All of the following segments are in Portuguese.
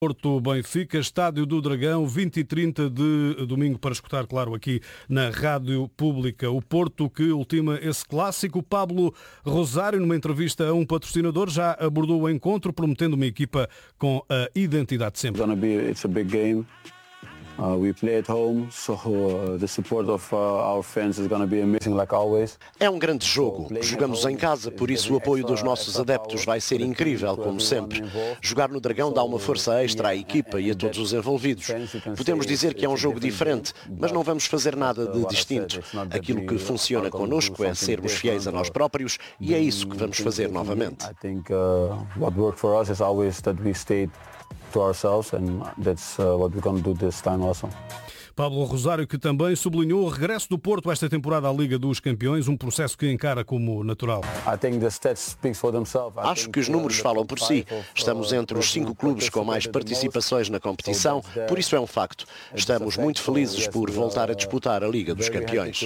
Porto Benfica, Estádio do Dragão, 20 e 30 de domingo, para escutar, claro, aqui na Rádio Pública. O Porto que ultima esse clássico. Pablo Rosário, numa entrevista a um patrocinador, já abordou o encontro, prometendo uma equipa com a identidade de sempre. It's a big game. We play at home, so the support of our fans is going to be amazing like always. É um grande jogo. Jogamos em casa, por isso o apoio dos nossos adeptos vai ser incrível, como sempre. Jogar no Dragão dá uma força extra à equipa e a todos os envolvidos. Podemos dizer que é um jogo diferente, mas não vamos fazer nada de distinto. Aquilo que funciona connosco é sermos fiéis a nós próprios e é isso que vamos fazer novamente. I think what worked for us is always that we stayed to ourselves, and that's what we're going to do this time also. Pablo Rosário, que também sublinhou o regresso do Porto esta temporada à Liga dos Campeões, um processo que encara como natural. Acho que os números falam por si. Estamos entre os 5 clubes com mais participações na competição, por isso é um facto. Estamos muito felizes por voltar a disputar a Liga dos Campeões.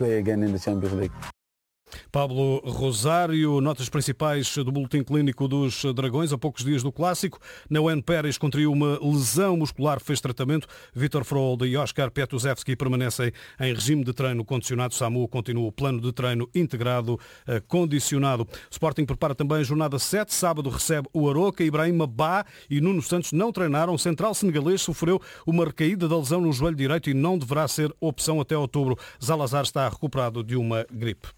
Pablo Rosário, notas principais do boletim clínico dos Dragões, a poucos dias do Clássico. Nauen Pérez contraiu uma lesão muscular, fez tratamento. Vítor Frolde e Oscar Petusevski permanecem em regime de treino condicionado. Samu continua o plano de treino integrado condicionado. Sporting prepara também a jornada 7. Sábado recebe o Aroca. Ibrahim Ba e Nuno Santos não treinaram. O central senegalês sofreu uma recaída da lesão no joelho direito e não deverá ser opção até outubro. Zalazar está recuperado de uma gripe.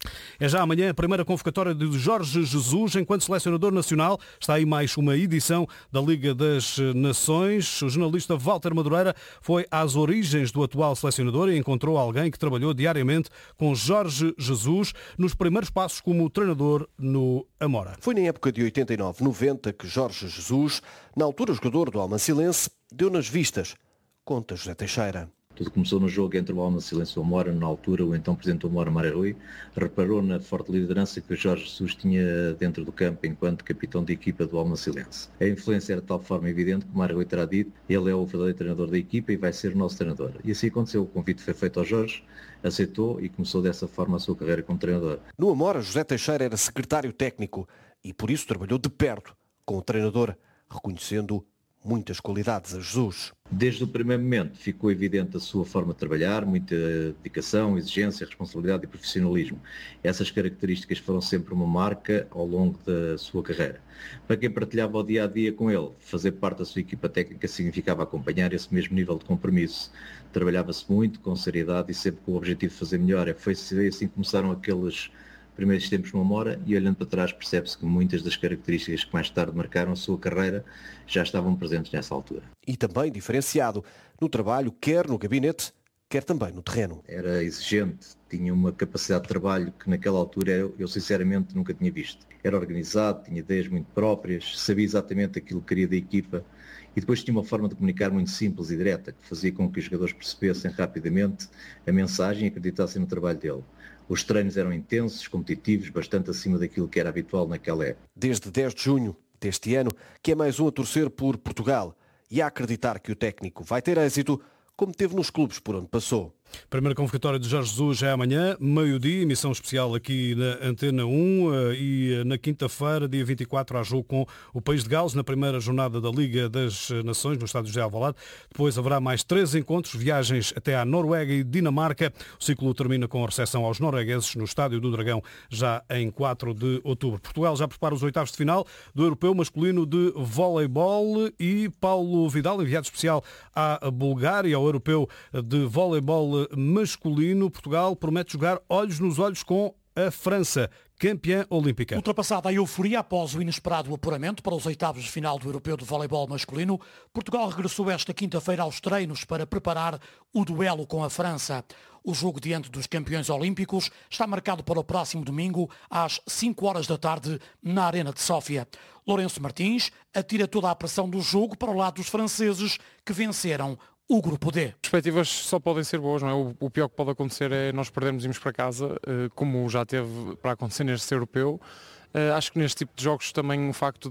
É já amanhã a primeira convocatória de Jorge Jesus enquanto selecionador nacional. Está aí mais uma edição da Liga das Nações. O jornalista Walter Madureira foi às origens do atual selecionador e encontrou alguém que trabalhou diariamente com Jorge Jesus nos primeiros passos como treinador no Amora. Foi na época de 89-90 que Jorge Jesus, na altura jogador do Almansilense, deu nas vistas. Conta José Teixeira. Tudo começou no jogo entre o Almansilense e o Amora. Na altura, o então presidente do Amora, Mário Rui, reparou na forte liderança que o Jorge Jesus tinha dentro do campo enquanto capitão de equipa do Almansilense. A influência era de tal forma evidente que o Mário Rui terá dito: ele é o verdadeiro treinador da equipa e vai ser o nosso treinador. E assim aconteceu. O convite foi feito ao Jorge, aceitou e começou dessa forma a sua carreira como treinador. No Amora, José Teixeira era secretário técnico e por isso trabalhou de perto com o treinador, reconhecendo muitas qualidades a Jesus. Desde o primeiro momento ficou evidente a sua forma de trabalhar, muita dedicação, exigência, responsabilidade e profissionalismo. Essas características foram sempre uma marca ao longo da sua carreira. Para quem partilhava o dia-a-dia com ele, fazer parte da sua equipa técnica significava acompanhar esse mesmo nível de compromisso. Trabalhava-se muito, com seriedade e sempre com o objetivo de fazer melhor. Foi assim que começaram aqueles primeiros tempos no Amora e olhando para trás percebe-se que muitas das características que mais tarde marcaram a sua carreira já estavam presentes nessa altura. E também diferenciado no trabalho, quer no gabinete, quer também no terreno. Era exigente, tinha uma capacidade de trabalho que naquela altura eu sinceramente nunca tinha visto. Era organizado, tinha ideias muito próprias, sabia exatamente aquilo que queria da equipa e depois tinha uma forma de comunicar muito simples e direta, que fazia com que os jogadores percebessem rapidamente a mensagem e acreditassem no trabalho dele. Os treinos eram intensos, competitivos, bastante acima daquilo que era habitual naquela época. Desde 10 de junho deste ano, que é mais um a torcer por Portugal e a acreditar que o técnico vai ter êxito, como teve nos clubes por onde passou. Primeira convocatória de Jorge Jesus é amanhã, meio-dia, emissão especial aqui na Antena 1 e na quinta-feira, dia 24, há jogo com o País de Gales, na primeira jornada da Liga das Nações, no estádio de Alvalade. Depois haverá mais 3 encontros, viagens até à Noruega e Dinamarca. O ciclo termina com a recepção aos noruegueses no Estádio do Dragão, já em 4 de outubro. Portugal já prepara os oitavos de final do Europeu Masculino de Voleibol e Paulo Vidal, enviado especial à Bulgária, ao Europeu de Voleibol masculino. Portugal promete jogar olhos nos olhos com a França, campeã olímpica. Ultrapassada a euforia após o inesperado apuramento para os oitavos de final do Europeu de Voleibol masculino, Portugal regressou esta quinta-feira aos treinos para preparar o duelo com a França. O jogo diante dos campeões olímpicos está marcado para o próximo domingo às 5 horas da tarde na Arena de Sófia. Lourenço Martins atira toda a pressão do jogo para o lado dos franceses que venceram o Grupo D. As perspectivas só podem ser boas, não é? O pior que pode acontecer é nós perdermos e irmos para casa, como já teve para acontecer neste europeu. Acho que neste tipo de jogos também o facto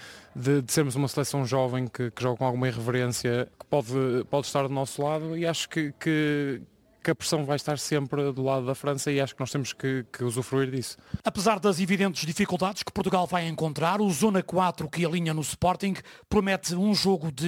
de sermos uma seleção jovem que joga com alguma irreverência que pode estar do nosso lado e acho que que a pressão vai estar sempre do lado da França e acho que nós temos que usufruir disso. Apesar das evidentes dificuldades que Portugal vai encontrar, o Zona 4 que alinha no Sporting promete um jogo de